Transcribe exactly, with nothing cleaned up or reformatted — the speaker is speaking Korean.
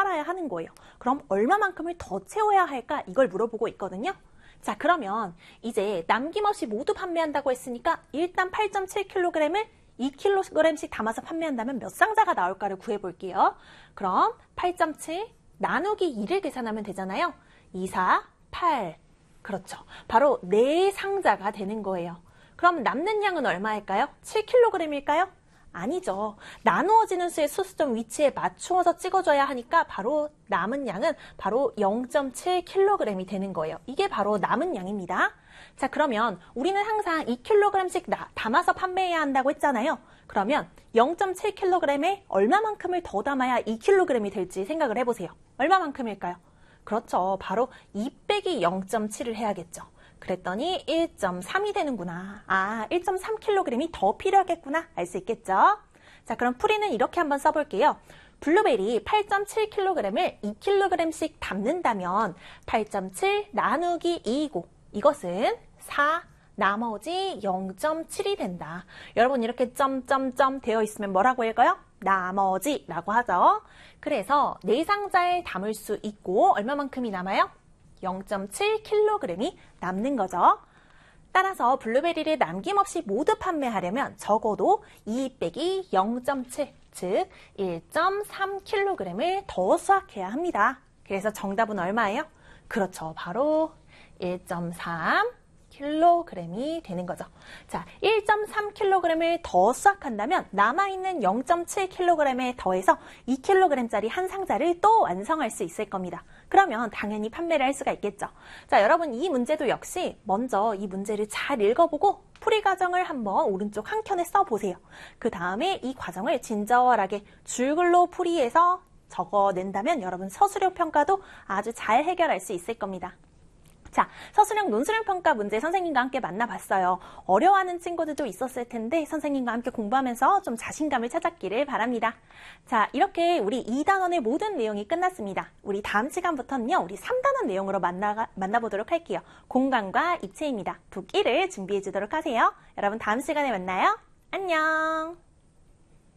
팔아야 하는 거예요. 그럼 얼마만큼을 더 채워야 할까? 이걸 물어보고 있거든요. 자, 그러면 이제 남김없이 모두 판매한다고 했으니까 일단 팔 점 칠 킬로그램을 이 킬로그램씩 담아서 판매한다면 몇 상자가 나올까를 구해볼게요. 그럼 팔 점 칠 나누기 이를 계산하면 되잖아요. 이, 사, 팔. 그렇죠. 바로 네 상자가 되는 거예요. 그럼 남는 양은 얼마일까요? 칠 킬로그램일까요? 아니죠. 나누어지는 수의 소수점 위치에 맞추어서 찍어줘야 하니까 바로 남은 양은 바로 영 점 칠 킬로그램이 되는 거예요. 이게 바로 남은 양입니다. 자, 그러면 우리는 항상 이 킬로그램씩 나, 담아서 판매해야 한다고 했잖아요. 그러면 영 점 칠 킬로그램에 얼마만큼을 더 담아야 이 킬로그램이 될지 생각을 해보세요. 얼마만큼일까요? 그렇죠. 바로 이 빼기 영 점 칠을 해야겠죠. 그랬더니 일 점 삼이 되는구나. 아, 일 점 삼 킬로그램이 더 필요하겠구나. 알 수 있겠죠? 자, 그럼 풀이는 이렇게 한번 써볼게요. 블루베리 팔 점 칠 킬로그램을 이 킬로그램씩 담는다면 팔 점 칠 나누기 이이고 이것은 사 나머지 영 점 칠이 된다. 여러분 이렇게 점점점 되어 있으면 뭐라고 읽어요? 나머지라고 하죠. 그래서 네 상자에 담을 수 있고 얼마만큼이 남아요? 영 점 칠 킬로그램이 남는 거죠. 따라서 블루베리를 남김없이 모두 판매하려면 적어도 이 빼기 영 점 칠, 즉 일 점 삼 킬로그램을 더 수확해야 합니다. 그래서 정답은 얼마예요? 그렇죠. 바로 일 점 삼 킬로그램이 되는 거죠. 자, 일 점 삼 킬로그램을 더 수확한다면 남아있는 영 점 칠 킬로그램에 더해서 이 킬로그램짜리 한 상자를 또 완성할 수 있을 겁니다. 그러면 당연히 판매를 할 수가 있겠죠. 자, 여러분 이 문제도 역시 먼저 이 문제를 잘 읽어보고 풀이 과정을 한번 오른쪽 한 켠에 써보세요. 그 다음에 이 과정을 친절하게 줄글로 풀이해서 적어낸다면 여러분 서술형 평가도 아주 잘 해결할 수 있을 겁니다. 자, 서술형 논술형 평가 문제 선생님과 함께 만나봤어요. 어려워하는 친구들도 있었을 텐데 선생님과 함께 공부하면서 좀 자신감을 찾았기를 바랍니다. 자, 이렇게 우리 이 단원의 모든 내용이 끝났습니다. 우리 다음 시간부터는요, 우리 삼 단원 내용으로 만나, 만나보도록 할게요. 공간과 입체입니다. 북 일을 준비해 주도록 하세요. 여러분 다음 시간에 만나요. 안녕.